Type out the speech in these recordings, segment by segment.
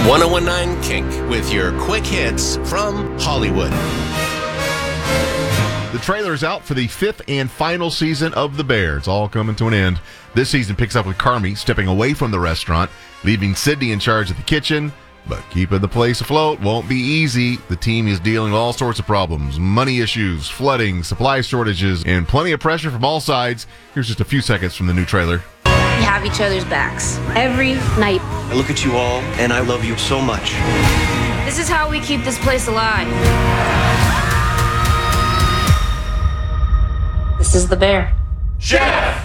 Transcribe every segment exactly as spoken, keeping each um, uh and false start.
ten nineteen Kink with your quick hits from Hollywood. The trailer is out for the fifth and final season of The Bear. It's all coming to an end. This season picks up with Carmy stepping away from the restaurant, leaving Sydney in charge of the kitchen. But keeping the place afloat won't be easy. The team is dealing with all sorts of problems, money issues, flooding, supply shortages, and plenty of pressure from all sides. Here's just a few seconds from the new trailer. We have each other's backs every night. I look at you all, and I love you so much. This is how we keep this place alive. This is The Bear. Chef!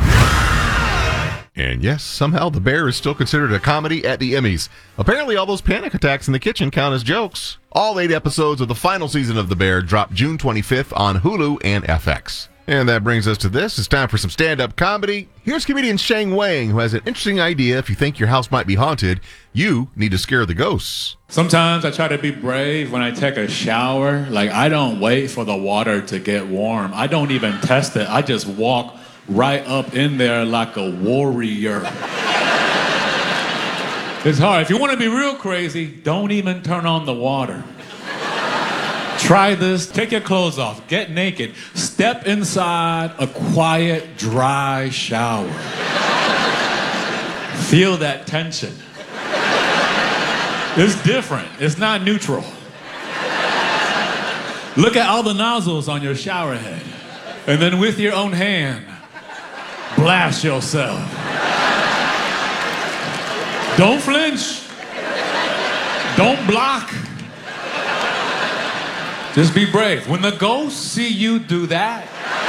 And yes, somehow The Bear is still considered a comedy at the Emmys. Apparently all those panic attacks in the kitchen count as jokes. All eight episodes of the final season of The Bear drop June twenty-fifth on Hulu and F X. And that brings us to this. It's time for some stand-up comedy. Here's comedian Sheng Wang, who has an interesting idea. If you think your house might be haunted, you need to scare the ghosts. Sometimes I try to be brave when I take a shower. Like, I don't wait for the water to get warm. I don't even test it. I just walk right up in there like a warrior. It's hard. If you want to be real crazy, don't even turn on the water. Try this. Take your clothes off. Get naked. Step inside a quiet, dry shower. Feel that tension. It's different. It's not neutral. Look at all the nozzles on your shower head. And then with your own hand, blast yourself. Don't flinch. Don't block. Just be brave. When the ghosts see you do that,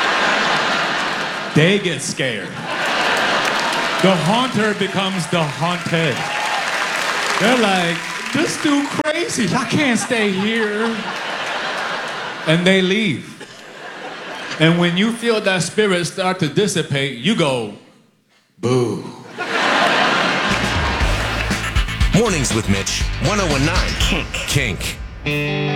they get scared. The haunter becomes the haunted. They're like, this dude crazy. I can't stay here. And they leave. And when you feel that spirit start to dissipate, you go, boo. Mornings with Mitch, ten nineteen Kink. Kink.